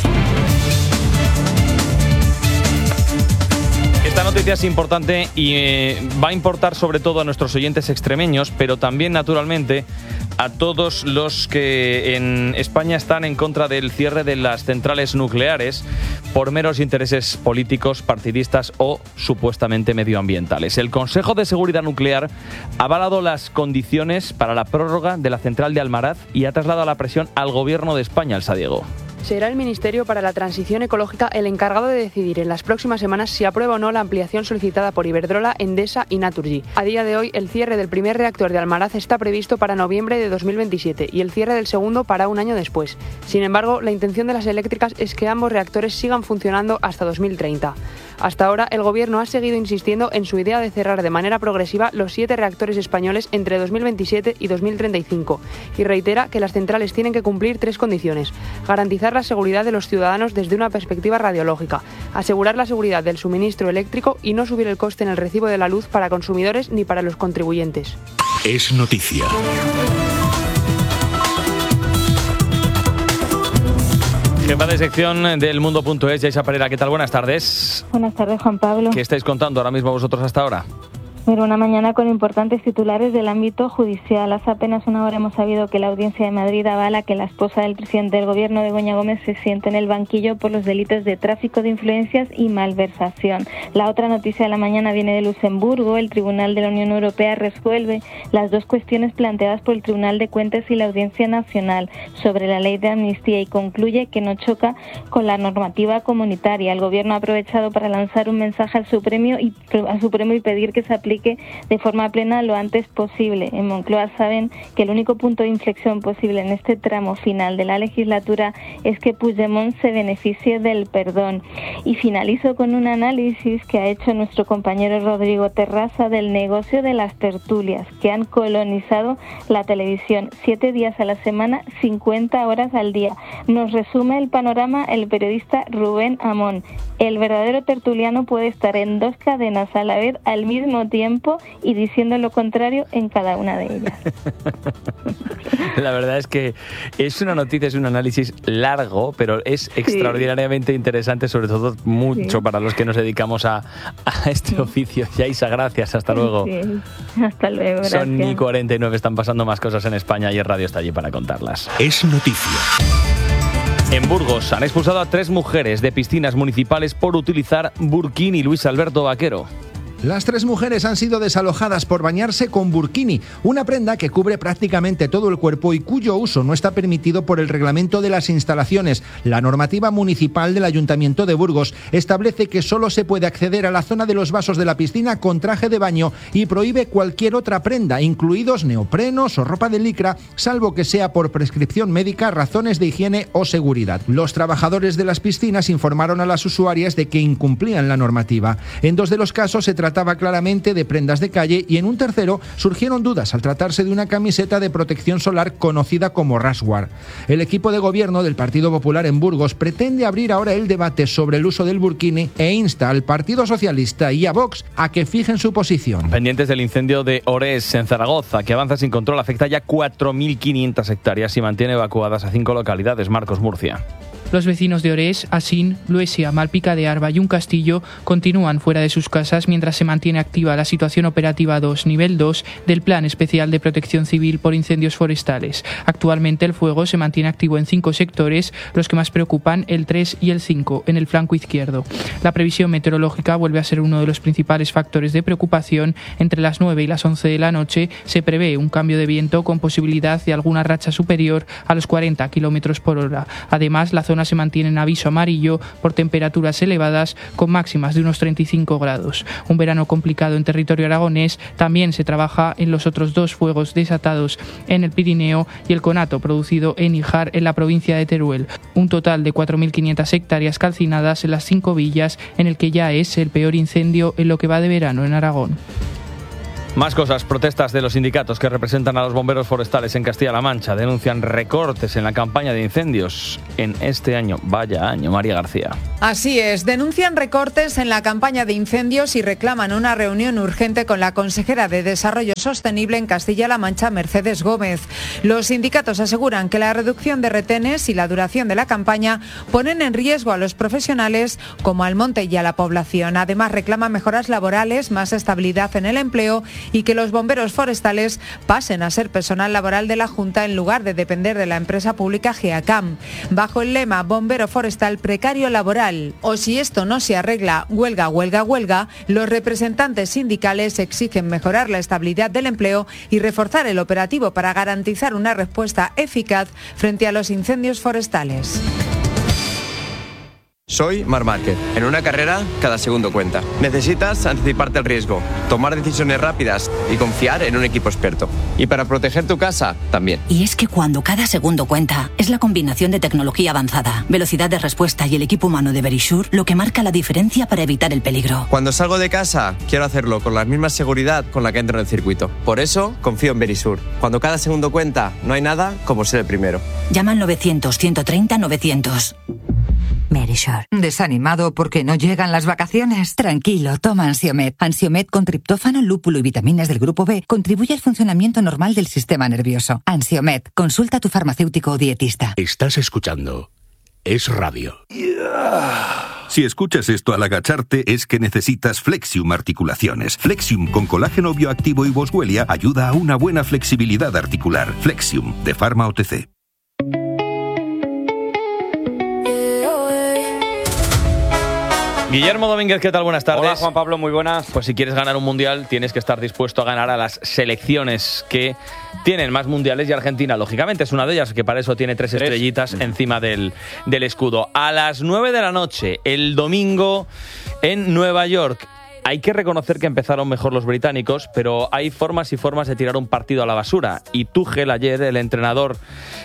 Speaker 1: Esta noticia es importante y eh, va a importar sobre todo a nuestros oyentes extremeños, pero también, naturalmente, a todos los que en España están en contra del cierre de las centrales nucleares por meros intereses políticos, partidistas o supuestamente medioambientales. El Consejo de Seguridad Nuclear ha avalado las condiciones para la prórroga de la central de Almaraz y ha trasladado la presión al Gobierno de España, Elsa Diego.
Speaker 6: Será el Ministerio para la Transición Ecológica el encargado de decidir en las próximas semanas si aprueba o no la ampliación solicitada por Iberdrola, Endesa y Naturgy. A día de hoy, el cierre del primer reactor de Almaraz está previsto para noviembre de dos mil veintisiete y el cierre del segundo para un año después. Sin embargo, la intención de las eléctricas es que ambos reactores sigan funcionando hasta dos mil treinta. Hasta ahora, el Gobierno ha seguido insistiendo en su idea de cerrar de manera progresiva los siete reactores españoles entre dos mil veintisiete y dos mil treinta y cinco y reitera que las centrales tienen que cumplir tres condiciones: garantizar la seguridad de los ciudadanos desde una perspectiva radiológica, asegurar la seguridad del suministro eléctrico y no subir el coste en el recibo de la luz para consumidores ni para los contribuyentes.
Speaker 7: Es noticia.
Speaker 1: Jefa de sección del Mundo punto es, Yaisa Pereira. ¿Qué tal? Buenas tardes.
Speaker 8: Buenas tardes, Juan Pablo.
Speaker 1: ¿Qué estáis contando ahora mismo vosotros hasta ahora?
Speaker 8: Pero una mañana con importantes titulares del ámbito judicial. Hace apenas una hora hemos sabido que la Audiencia de Madrid avala que la esposa del presidente del Gobierno, Begoña Gómez, se siente en el banquillo por los delitos de tráfico de influencias y malversación. La otra noticia de la mañana viene de Luxemburgo. El Tribunal de la Unión Europea resuelve las dos cuestiones planteadas por el Tribunal de Cuentas y la Audiencia Nacional sobre la ley de amnistía y concluye que no choca con la normativa comunitaria. El Gobierno ha aprovechado para lanzar un mensaje al Supremo y, al Supremo y pedir que se aplique de forma plena lo antes posible. En Moncloa saben que el único punto de inflexión posible en este tramo final de la legislatura es que Puigdemont se beneficie del perdón. Y finalizo con un análisis que ha hecho nuestro compañero Rodrigo Terraza del negocio de las tertulias, que han colonizado la televisión siete días a la semana, cincuenta horas al día. Nos resume el panorama el periodista Rubén Amón. El verdadero tertuliano puede estar en dos cadenas a la vez al mismo tiempo y diciendo lo contrario en cada una de ellas.
Speaker 1: La verdad es que es una noticia, es un análisis largo, pero es extraordinariamente sí. interesante, sobre todo mucho sí. para los que nos dedicamos a, a este sí. oficio. Yaisa, gracias, hasta luego.
Speaker 8: Sí. Hasta luego, gracias.
Speaker 1: Son y cuarenta y nueve, están pasando más cosas en España y el radio está allí para contarlas.
Speaker 7: Es noticia.
Speaker 1: En Burgos han expulsado a tres mujeres de piscinas municipales por utilizar burkini. Luis Alberto Vaquero.
Speaker 9: Las tres mujeres han sido desalojadas por bañarse con burkini, una prenda que cubre prácticamente todo el cuerpo y cuyo uso no está permitido por el reglamento de las instalaciones. La normativa municipal del Ayuntamiento de Burgos establece que solo se puede acceder a la zona de los vasos de la piscina con traje de baño y prohíbe cualquier otra prenda, incluidos neoprenos o ropa de licra, salvo que sea por prescripción médica, razones de higiene o seguridad. Los trabajadores de las piscinas informaron a las usuarias de que incumplían la normativa. En dos de los casos se trataba trataba claramente de prendas de calle y en un tercero surgieron dudas al tratarse de una camiseta de protección solar conocida como Rashguard. El equipo de gobierno del Partido Popular en Burgos pretende abrir ahora el debate sobre el uso del burkini e insta al Partido Socialista y a Vox a que fijen su posición.
Speaker 1: Pendientes del incendio de Orés en Zaragoza, que avanza sin control, afecta ya cuatro mil quinientas hectáreas y mantiene evacuadas a cinco localidades. Marcos Murcia.
Speaker 10: Los vecinos de Orés, Asín, Luesia, Malpica de Arba y Un Castillo continúan fuera de sus casas mientras se mantiene activa la situación operativa dos, nivel dos del Plan Especial de Protección Civil por Incendios Forestales. Actualmente el fuego se mantiene activo en cinco sectores, los que más preocupan el tres y el cinco, en el flanco izquierdo. La previsión meteorológica vuelve a ser uno de los principales factores de preocupación. Entre las nueve y las once de la noche se prevé un cambio de viento con posibilidad de alguna racha superior a los cuarenta kilómetros por hora. Además, la zona se mantiene en aviso amarillo por temperaturas elevadas con máximas de unos treinta y cinco grados. Un verano complicado en territorio aragonés. También se trabaja en los otros dos fuegos desatados en el Pirineo y el conato producido en Híjar, en la provincia de Teruel. Un total de cuatro mil quinientas hectáreas calcinadas en las cinco villas, en el que ya es el peor incendio en lo que va de verano en Aragón.
Speaker 1: Más cosas. Protestas de los sindicatos que representan a los bomberos forestales en Castilla-La Mancha denuncian recortes en la campaña de incendios en este año. Vaya año, María García.
Speaker 11: Así es, denuncian recortes en la campaña de incendios y reclaman una reunión urgente con la consejera de Desarrollo Sostenible en Castilla-La Mancha, Mercedes Gómez. Los sindicatos aseguran que la reducción de retenes y la duración de la campaña ponen en riesgo a los profesionales como al monte y a la población. Además, reclaman mejoras laborales, más estabilidad en el empleo y que los bomberos forestales pasen a ser personal laboral de la Junta en lugar de depender de la empresa pública GEACAM. Bajo el lema Bombero Forestal Precario Laboral, o si esto no se arregla, huelga, huelga, huelga, los representantes sindicales exigen mejorar la estabilidad del empleo y reforzar el operativo para garantizar una respuesta eficaz frente a los incendios forestales.
Speaker 12: Soy Marc Márquez. En una carrera, cada segundo cuenta. Necesitas anticiparte al riesgo, tomar decisiones rápidas y confiar en un equipo experto. Y para proteger tu casa, también.
Speaker 13: Y es que cuando cada segundo cuenta, es la combinación de tecnología avanzada, velocidad de respuesta y el equipo humano de Verisure lo que marca la diferencia para evitar el peligro.
Speaker 12: Cuando salgo de casa, quiero hacerlo con la misma seguridad con la que entro en el circuito. Por eso, confío en Verisure. Cuando cada segundo cuenta, no hay nada como ser el primero.
Speaker 13: Llama al novecientos, ciento treinta, novecientos. Verisure.
Speaker 27: ¿Desanimado porque no llegan las vacaciones?
Speaker 13: Tranquilo, toma Ansiomed.
Speaker 27: Ansiomed con triptófano, lúpulo y vitaminas del grupo B contribuye al funcionamiento normal del sistema nervioso. Ansiomed, consulta a tu farmacéutico o dietista.
Speaker 7: Estás escuchando Es Radio.
Speaker 9: Yeah.
Speaker 2: Si escuchas esto al agacharte es que necesitas Flexium Articulaciones. Flexium con colágeno bioactivo y boswellia ayuda a una buena flexibilidad articular. Flexium, de Pharma O T C.
Speaker 1: Guillermo Domínguez, ¿qué tal? Buenas tardes.
Speaker 14: Hola, Juan Pablo, muy buenas.
Speaker 1: Pues si quieres ganar un mundial, tienes que estar dispuesto a ganar a las selecciones que tienen más mundiales y Argentina, lógicamente, es una de ellas, que para eso tiene tres, tres. estrellitas encima del, del escudo. A las nueve de la noche, el domingo, en Nueva York. Hay que reconocer que empezaron mejor los británicos, pero hay formas y formas de tirar un partido a la basura. Y Tuchel ayer, el entrenador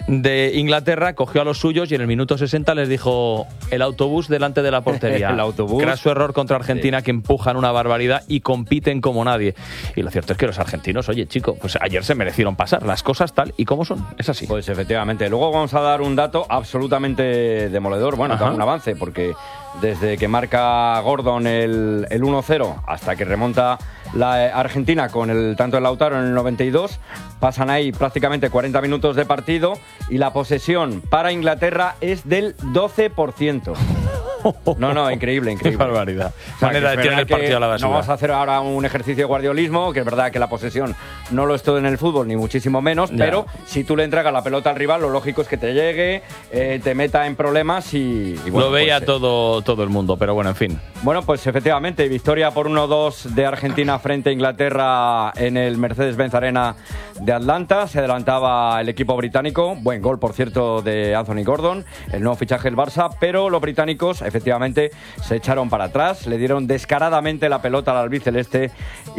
Speaker 1: de Inglaterra, cogió a los suyos y en el minuto sesenta les dijo el autobús delante de la portería.
Speaker 14: El autobús.
Speaker 1: Craso error contra Argentina, sí. Que empujan una barbaridad y compiten como nadie. Y lo cierto es que los argentinos, oye, chico, pues ayer se merecieron pasar las cosas tal y como son. Es así.
Speaker 14: Pues efectivamente. Luego vamos a dar un dato absolutamente demoledor. Bueno, da un avance, porque desde que marca Gordon el, el uno cero hasta que remonta la Argentina con el tanto de Lautaro en el noventa y dos, pasan ahí prácticamente cuarenta minutos de partido y la posesión para Inglaterra es del doce por ciento. No, no, increíble, increíble.
Speaker 1: Qué barbaridad.
Speaker 14: O sea,
Speaker 1: manera de tirar el partido a la basura.
Speaker 14: No vamos a hacer ahora un ejercicio de guardiolismo, que es verdad que la posesión no lo es todo en el fútbol, ni muchísimo menos, ya. Pero si tú le entregas la pelota al rival, lo lógico es que te llegue, eh, te meta en problemas y... y bueno,
Speaker 1: lo veía
Speaker 14: pues,
Speaker 1: todo, todo el mundo, pero bueno, en fin.
Speaker 14: Bueno, pues efectivamente, victoria por uno dos de Argentina frente a Inglaterra en el Mercedes-Benz Arena de Atlanta. Se adelantaba el equipo británico. Buen gol, por cierto, de Anthony Gordon, el nuevo fichaje del Barça, pero los británicos efectivamente se echaron para atrás, le dieron descaradamente la pelota al albiceleste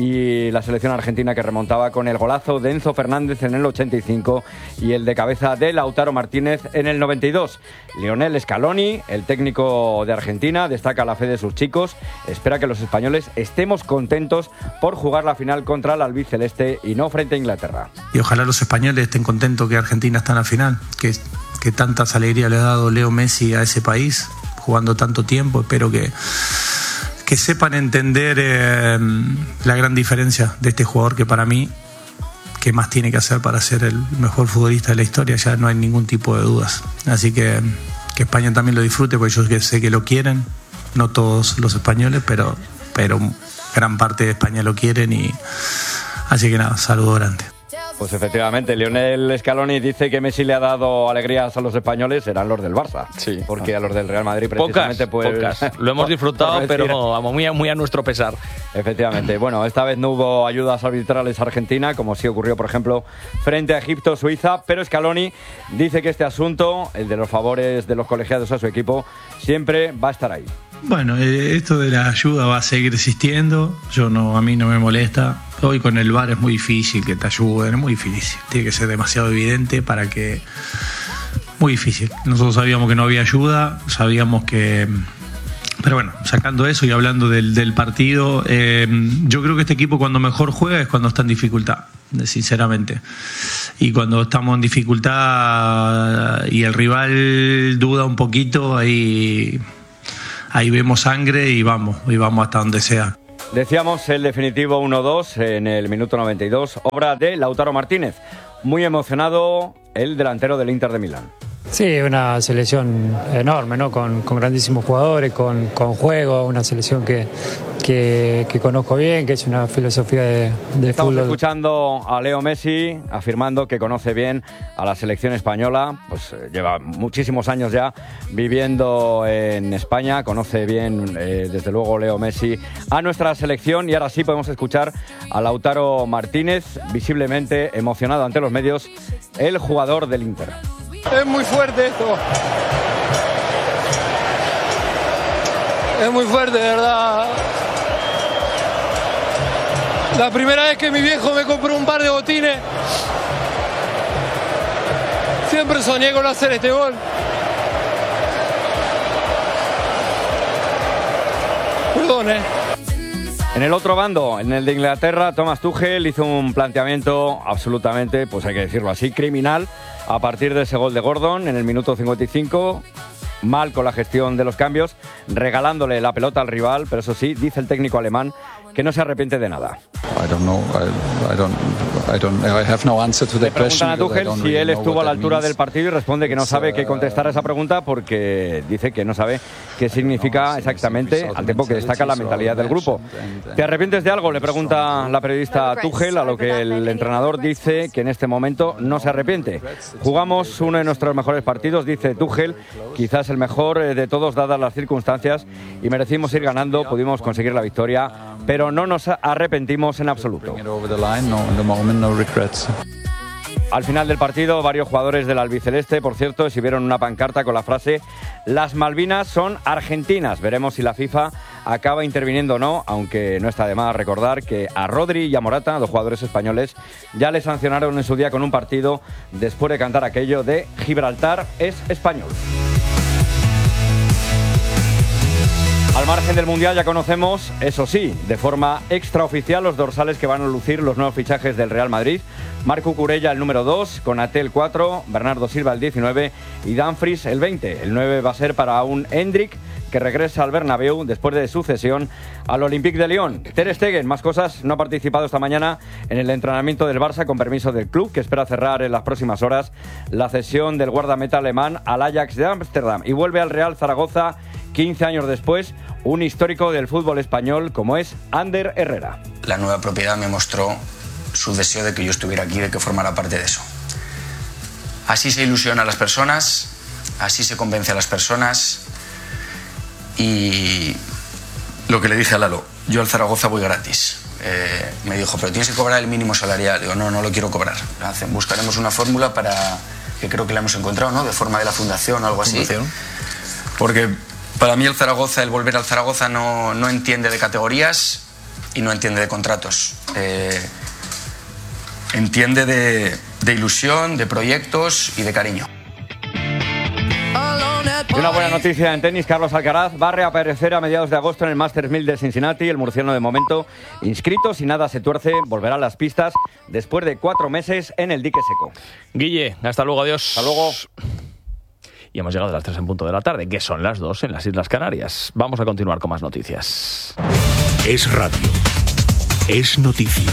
Speaker 14: y la selección argentina, que remontaba con el golazo de Enzo Fernández en el ochenta y cinco y el de cabeza de Lautaro Martínez en el noventa y dos. Lionel Scaloni, el técnico de Argentina, destaca la fe de sus chicos, espera que los españoles estemos contentos por jugar la final contra el albiceleste y no frente a Inglaterra.
Speaker 15: Y ojalá los españoles estén contentos que Argentina está en la final, que, que tantas alegrías le ha dado Leo Messi a ese país, jugando tanto tiempo. Espero que, que sepan entender eh, la gran diferencia de este jugador, que para mí, ¿qué más tiene que hacer para ser el mejor futbolista de la historia? Ya no hay ningún tipo de dudas. Así que que España también lo disfrute, porque yo sé que lo quieren, no todos los españoles, pero, pero gran parte de España lo quieren. Y así que nada, saludo grande.
Speaker 14: Pues efectivamente, Lionel Scaloni dice que Messi le ha dado alegrías a los españoles, serán los del Barça. Sí. Porque a los del Real Madrid precisamente...
Speaker 1: Pocas,
Speaker 14: pues,
Speaker 1: pocas. Lo hemos disfrutado, pero muy a, muy a nuestro pesar.
Speaker 14: Efectivamente. Bueno, esta vez no hubo ayudas arbitrales a Argentina, como sí ocurrió, por ejemplo, frente a Egipto, Suiza, pero Scaloni dice que este asunto, el de los favores de los colegiados a su equipo, siempre va a estar ahí.
Speaker 15: Bueno, esto de la ayuda va a seguir existiendo. Yo no, a mí no me molesta. Hoy con el V A R es muy difícil que te ayuden, es muy difícil. Tiene que ser demasiado evidente para que... Muy difícil. Nosotros sabíamos que no había ayuda, sabíamos que... Pero bueno, sacando eso y hablando del, del partido, eh, yo creo que este equipo cuando mejor juega es cuando está en dificultad, sinceramente. Y cuando estamos en dificultad y el rival duda un poquito, ahí... Ahí vemos sangre y vamos, y vamos hasta donde sea.
Speaker 14: Decíamos el definitivo uno dos en el minuto noventa y dos, obra de Lautaro Martínez. Muy emocionado el delantero del Inter de Milán.
Speaker 16: Sí, una selección enorme, ¿no? Con, con grandísimos jugadores, con, con juego, una selección que, que, que conozco bien, que es una filosofía de, de
Speaker 14: Estamos
Speaker 16: fútbol.
Speaker 14: escuchando a Leo Messi afirmando que conoce bien a la selección española, pues lleva muchísimos años ya viviendo en España, conoce bien, eh, desde luego, Leo Messi a nuestra selección, y ahora sí podemos escuchar a Lautaro Martínez, visiblemente emocionado ante los medios, el jugador del Inter.
Speaker 17: Es muy fuerte esto. Es muy fuerte, de verdad. La primera vez que mi viejo me compró un par de botines, siempre soñé con hacer este gol. Perdón, eh.
Speaker 14: En el otro bando, en el de Inglaterra, Thomas Tuchel hizo un planteamiento absolutamente, pues hay que decirlo así, criminal, a partir de ese gol de Gordon en el minuto cincuenta y cinco. Mal con la gestión de los cambios, regalándole la pelota al rival, pero eso sí, dice el técnico alemán que no se arrepiente de nada.
Speaker 18: Le
Speaker 14: preguntan a Tuchel si él estuvo a la altura del partido y responde que no sabe qué contestar a esa pregunta porque dice que no sabe qué significa exactamente, al tiempo que destaca la mentalidad del grupo. ¿Te arrepientes de algo?, le pregunta la periodista Tuchel, a lo que el entrenador dice que en este momento no se arrepiente. Jugamos uno de nuestros mejores partidos, dice Tuchel, quizás el mejor de todos dadas las circunstancias, y merecimos ir ganando, pudimos conseguir la victoria, pero no nos arrepentimos en absoluto. Al final del partido, varios jugadores del albiceleste, por cierto, exhibieron una pancarta con la frase «Las Malvinas son argentinas». Veremos si la FIFA acaba interviniendo o no, aunque no está de más recordar que a Rodri y a Morata, dos jugadores españoles, ya le sancionaron en su día con un partido después de cantar aquello de «Gibraltar es español». Al margen del Mundial ya conocemos, eso sí, de forma extraoficial, los dorsales que van a lucir los nuevos fichajes del Real Madrid. Marco Cucurella el número dos, Konaté el cuatro, Bernardo Silva el diecinueve y Dumfries el veinte. El nueve va a ser para un Endrick que regresa al Bernabéu después de su cesión al Olympique de Lyon. Ter Stegen, más cosas, no ha participado esta mañana en el entrenamiento del Barça con permiso del club, que espera cerrar en las próximas horas la cesión del guardameta alemán al Ajax de Ámsterdam, y vuelve al Real Zaragoza quince años después, un histórico del fútbol español como es Ander Herrera.
Speaker 19: La nueva propiedad me mostró su deseo de que yo estuviera aquí, de que formara parte de eso. Así se ilusiona a las personas, así se convence a las personas, y lo que le dije a Lalo, yo al Zaragoza voy gratis. Eh, me dijo, pero tienes que cobrar el mínimo salarial. Digo, no, no lo quiero cobrar. Buscaremos una fórmula para, que creo que la hemos encontrado, ¿no? De forma de la fundación o algo así. ¿Fundación? Porque para mí el Zaragoza, el volver al Zaragoza no, no entiende de categorías y no entiende de contratos. Eh, entiende de, de ilusión, de proyectos y de cariño.
Speaker 14: Y una buena noticia en tenis, Carlos Alcaraz va a reaparecer a mediados de agosto en el Masters mil de Cincinnati. El murciano de momento inscrito, si nada se tuerce, volverá a las pistas después de cuatro meses en el dique seco.
Speaker 1: Guille, hasta luego, adiós.
Speaker 14: Hasta luego.
Speaker 1: Y hemos llegado a las tres en punto de la tarde, que son las dos en las Islas Canarias. Vamos a continuar con más noticias.
Speaker 7: Es radio. Es noticia.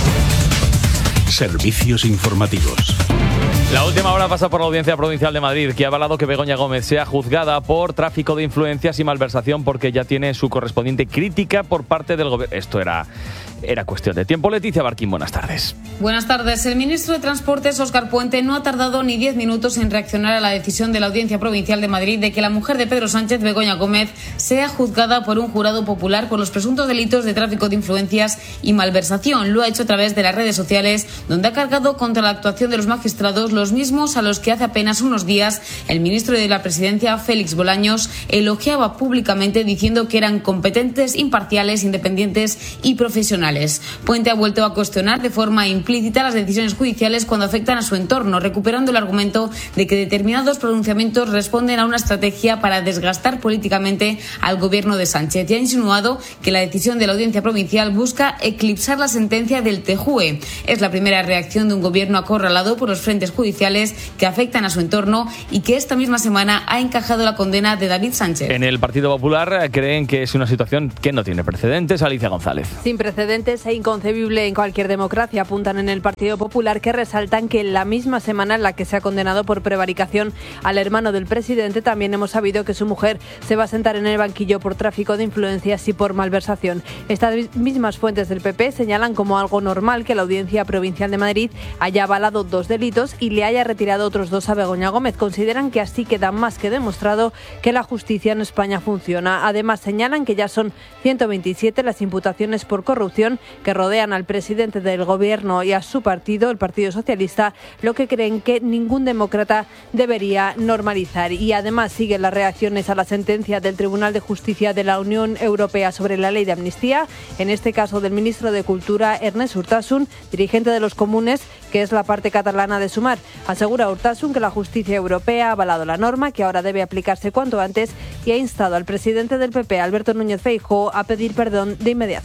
Speaker 7: Servicios informativos.
Speaker 1: La última hora pasa por la Audiencia Provincial de Madrid, que ha avalado que Begoña Gómez sea juzgada por tráfico de influencias y malversación, porque ya tiene su correspondiente crítica por parte del gobierno. Esto era, era cuestión de tiempo. Leticia Barquín, buenas tardes.
Speaker 20: Buenas tardes. El ministro de Transportes, Óscar Puente, no ha tardado ni diez minutos en reaccionar a la decisión de la Audiencia Provincial de Madrid de que la mujer de Pedro Sánchez, Begoña Gómez, sea juzgada por un jurado popular por los presuntos delitos de tráfico de influencias y malversación. Lo ha hecho a través de las redes sociales, donde ha cargado contra la actuación de los magistrados, los mismos a los que hace apenas unos días el ministro de la Presidencia, Félix Bolaños, elogiaba públicamente diciendo que eran competentes, imparciales, independientes y profesionales. Puente ha vuelto a cuestionar de forma implícita las decisiones judiciales cuando afectan a su entorno, recuperando el argumento de que determinados pronunciamientos responden a una estrategia para desgastar políticamente al gobierno de Sánchez, y ha insinuado que la decisión de la Audiencia Provincial busca eclipsar la sentencia del T J U E. Es la primera reacción de un gobierno acorralado por los frentes judiciales que afectan a su entorno y que esta misma semana ha encajado la condena de David Sánchez.
Speaker 1: En el Partido Popular creen que es una situación que no tiene precedentes. Alicia González.
Speaker 21: Sin precedentes e inconcebible en cualquier democracia, apuntan en el Partido Popular, que resaltan que en la misma semana en la que se ha condenado por prevaricación al hermano del presidente, también hemos sabido que su mujer se va a sentar en el banquillo por tráfico de influencias y por malversación. Estas mismas fuentes del P P señalan como algo normal que la Audiencia Provincial de Madrid haya avalado dos delitos y le haya retirado otros dos a Begoña Gómez. Consideran que así queda más que demostrado que la justicia en España funciona. Además, señalan que ya son ciento veintisiete las imputaciones por corrupción que rodean al presidente del gobierno y a su partido, el Partido Socialista, lo que creen que ningún demócrata debería normalizar. Y además siguen las reacciones a la sentencia del Tribunal de Justicia de la Unión Europea sobre la ley de amnistía, en este caso del ministro de Cultura, Ernest Urtasun, dirigente de los Comunes, que es la parte catalana de Sumar. Asegura Urtasun que la justicia europea ha avalado la norma, que ahora debe aplicarse cuanto antes, y ha instado al presidente del P P, Alberto Núñez Feijóo, a pedir perdón de inmediato.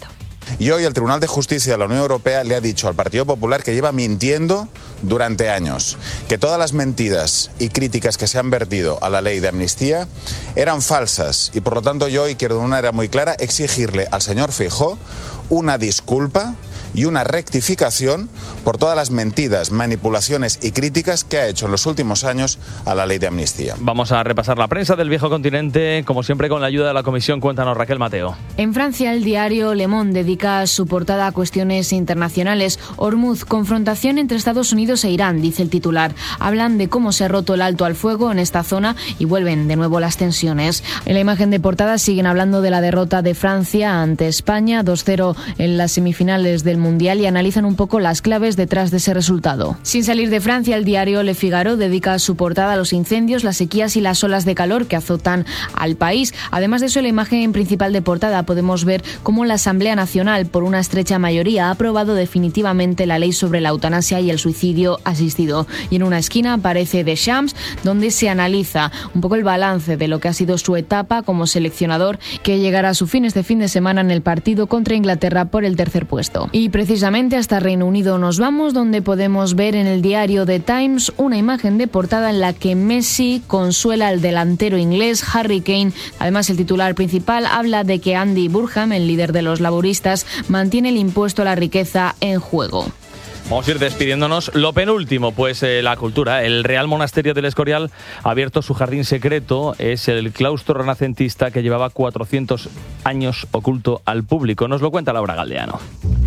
Speaker 3: Y hoy el Tribunal de Justicia de la Unión Europea le ha dicho al Partido Popular que lleva mintiendo durante años, que todas las mentiras y críticas que se han vertido a la ley de amnistía eran falsas y por lo tanto yo hoy quiero de una manera muy clara exigirle al señor Feijóo una disculpa y una rectificación por todas las mentiras, manipulaciones y críticas que ha hecho en los últimos años a la ley de amnistía.
Speaker 1: Vamos a repasar la prensa del viejo continente, como siempre con la ayuda de la comisión. Cuéntanos, Raquel Mateo.
Speaker 4: En Francia, el diario Le Monde dedica su portada a cuestiones internacionales. Hormuz, confrontación entre Estados Unidos e Irán, dice el titular. Hablan de cómo se ha roto el alto al fuego en esta zona y vuelven de nuevo las tensiones. En la imagen de portada siguen hablando de la derrota de Francia ante España, dos cero en las semifinales del Mundial, y analizan un poco las claves detrás de ese resultado. Sin salir de Francia, el diario Le Figaro dedica su portada a los incendios, las sequías y las olas de calor que azotan al país. Además de eso, en la imagen principal de portada podemos ver cómo la Asamblea Nacional, por una estrecha mayoría, ha aprobado definitivamente la ley sobre la eutanasia y el suicidio asistido. Y en una esquina aparece Deschamps, donde se analiza un poco el balance de lo que ha sido su etapa como seleccionador, que llegará a su fin este fin de semana en el partido contra Inglaterra por el tercer puesto. Y precisamente hasta Reino Unido nos vamos, donde podemos ver en el diario The Times una imagen de portada en la que Messi consuela al delantero inglés Harry Kane. Además, el titular principal habla de que Andy Burnham, el líder de los laboristas, mantiene el impuesto a la riqueza en juego.
Speaker 1: Vamos a ir despidiéndonos. Lo penúltimo, pues eh, la cultura. El Real Monasterio del Escorial ha abierto su jardín secreto. Es el claustro renacentista que llevaba cuatrocientos años oculto al público. Nos lo cuenta Laura Galdeano.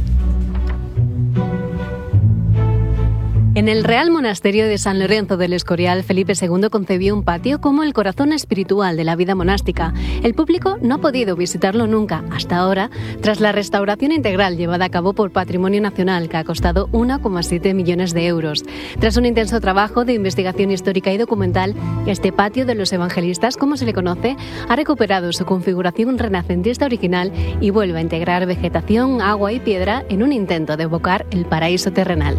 Speaker 22: En el Real Monasterio de San Lorenzo del Escorial, Felipe segundo concebió un patio como el corazón espiritual de la vida monástica. El público no ha podido visitarlo nunca, hasta ahora, tras la restauración integral llevada a cabo por Patrimonio Nacional, que ha costado uno coma siete millones de euros. Tras un intenso trabajo de investigación histórica y documental, este patio de los evangelistas, como se le conoce, ha recuperado su configuración renacentista original y vuelve a integrar vegetación, agua y piedra en un intento de evocar el paraíso terrenal.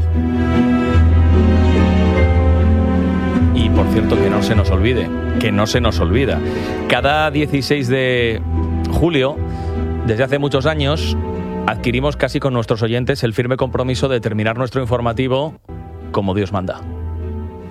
Speaker 1: Y por cierto, que no se nos olvide, que no se nos olvida. Cada dieciséis de julio, desde hace muchos años, adquirimos casi con nuestros oyentes el firme compromiso de terminar nuestro informativo como Dios manda.